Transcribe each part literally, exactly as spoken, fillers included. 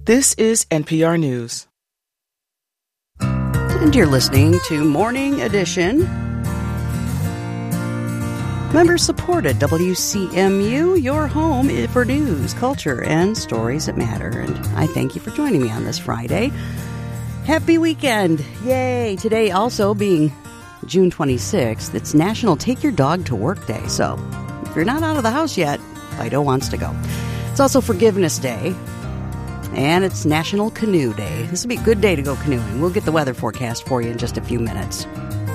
This is N P R News. And you're listening to Morning Edition. Member-supported W C M U, your home for news, culture, and stories that matter. And I thank you for joining me on this Friday. Happy weekend. Yay. Today also being June twenty-sixth, it's National Take Your Dog to Work Day. So if you're not out of the house yet, Fido wants to go. It's also Forgiveness Day. And it's National Canoe Day. This will be a good day to go canoeing. We'll get the weather forecast for you in just a few minutes.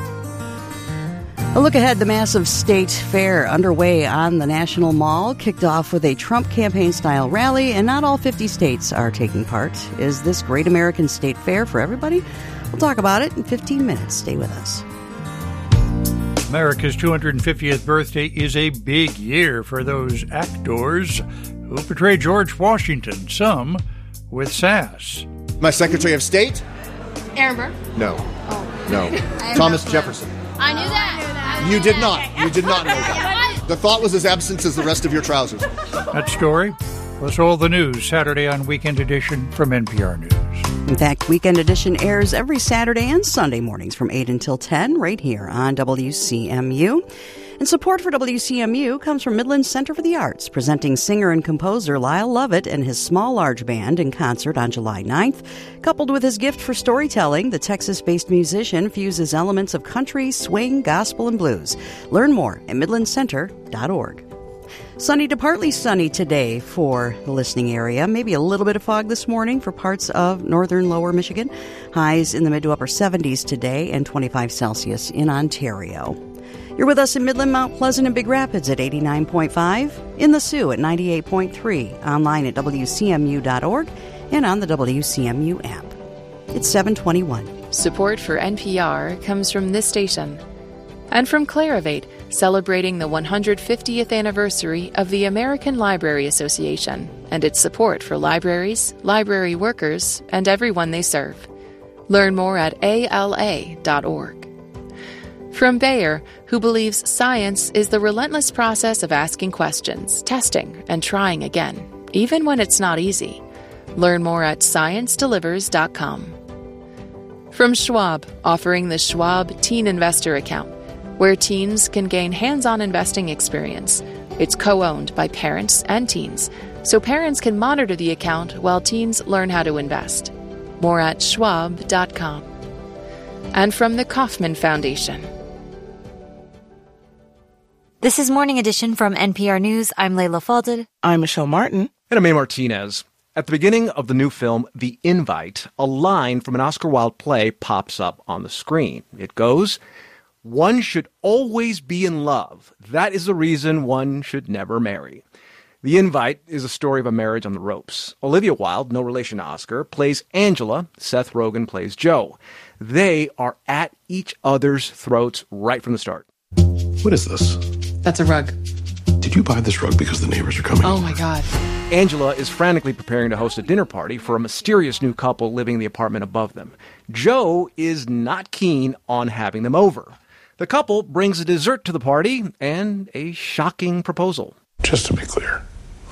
A look ahead, the massive state fair underway on the National Mall kicked off with a Trump campaign-style rally, and not all fifty states are taking part. Is this great American state fair for everybody? We'll talk about it in fifteen minutes. Stay with us. America's two hundred fiftieth birthday is a big year for those actors who portray George Washington, some with sass. My Secretary of State? Aaron Burr? No. Oh. No. Thomas Jefferson. I knew that. You did not. You did not know that. The thought was as absent as the rest of your trousers. That story, plus all the news Saturday on Weekend Edition from N P R News. In fact, Weekend Edition airs every Saturday and Sunday mornings from eight until ten right here on W C M U. And support for W C M U comes from Midland Center for the Arts, presenting singer and composer Lyle Lovett and his Small Large Band in concert on July ninth. Coupled with his gift for storytelling, the Texas-based musician fuses elements of country, swing, gospel, and blues. Learn more at midland center dot org. Sunny to partly sunny today for the listening area. Maybe a little bit of fog this morning for parts of northern lower Michigan. Highs in the mid to upper seventies today and twenty-five Celsius in Ontario. You're with us in Midland, Mount Pleasant, and Big Rapids at eighty-nine point five, in the Sioux at ninety-eight point three, online at W C M U dot org, and on the W C M U app. It's seven twenty-one. Support for N P R comes from this station and from Clarivate, celebrating the one hundred fiftieth anniversary of the American Library Association and its support for libraries, library workers, and everyone they serve. Learn more at A L A dot org. From Bayer, who believes science is the relentless process of asking questions, testing, and trying again, even when it's not easy. Learn more at science delivers dot com. From Schwab, offering the Schwab Teen Investor Account, where teens can gain hands-on investing experience. It's co-owned by parents and teens, so parents can monitor the account while teens learn how to invest. More at schwab dot com. And from the Kauffman Foundation. This is Morning Edition from N P R News. I'm Layla Falded. I'm Michelle Martin. And I'm A. Martinez. At the beginning of the new film, The Invite, a line from an Oscar Wilde play pops up on the screen. It goes, "One should always be in love. That is the reason one should never marry." The Invite is a story of a marriage on the ropes. Olivia Wilde, no relation to Oscar, plays Angela. Seth Rogen plays Joe. They are at each other's throats right from the start. What is this? That's a rug. Did you buy this rug because the neighbors are coming? Oh, my God. Angela is frantically preparing to host a dinner party for a mysterious new couple living in the apartment above them. Joe is not keen on having them over. The couple brings a dessert to the party and a shocking proposal. Just to be clear,